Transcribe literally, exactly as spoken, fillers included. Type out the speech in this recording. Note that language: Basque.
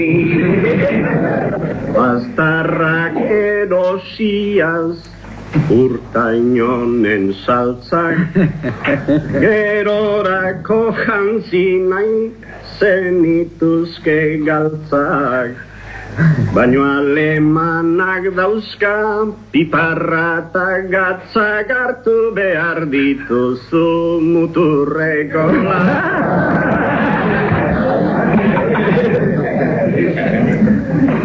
Bastarrak erosiaz urtainonen saltzak gerorako jantzi nahi zenituzke galtzak baino alemanak dauzka piparra eta gatzak hartu behar dituzu muturreko la